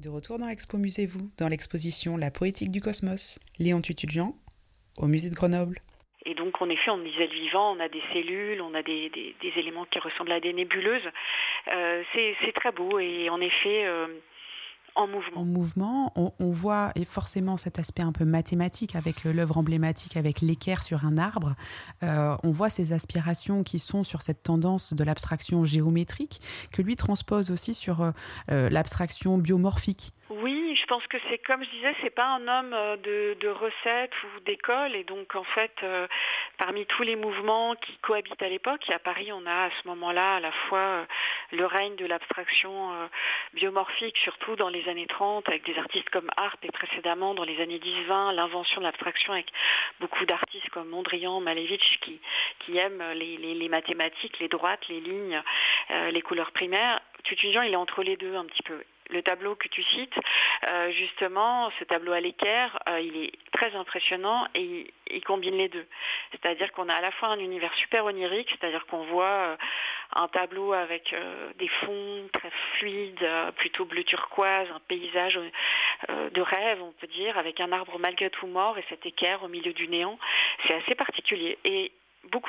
De retour dans Expo Musée Vous, dans l'exposition La poétique du cosmos, Léon Tutudjian, au musée de Grenoble. Et donc, en effet, on disait le vivant, on a des cellules, on a des éléments qui ressemblent à des nébuleuses. C'est très beau et en effet, en mouvement. En mouvement, on voit et forcément cet aspect un peu mathématique avec l'œuvre emblématique avec l'équerre sur un arbre. On voit ces aspirations qui sont sur cette tendance de l'abstraction géométrique que lui transpose aussi sur l'abstraction biomorphique. Oui, je pense que c'est comme je disais, c'est pas un homme de recettes ou d'école, et donc en fait, parmi tous les mouvements qui cohabitent à l'époque, et à Paris, on a à ce moment-là à la fois le règne de l'abstraction biomorphique, surtout dans les années 30, avec des artistes comme Arp, et précédemment dans les années 10-20, l'invention de l'abstraction avec beaucoup d'artistes comme Mondrian, Malevich, qui aiment les mathématiques, les droites, les lignes, les couleurs primaires. Tutudjian, il est entre les deux un petit peu. Le tableau que tu cites, justement, ce tableau à l'équerre, il est très impressionnant et il combine les deux. C'est-à-dire qu'on a à la fois un univers super onirique, c'est-à-dire qu'on voit un tableau avec des fonds très fluides, plutôt bleu turquoise, un paysage de rêve, on peut dire, avec un arbre malgré tout mort et cette équerre au milieu du néant. C'est assez particulier. Et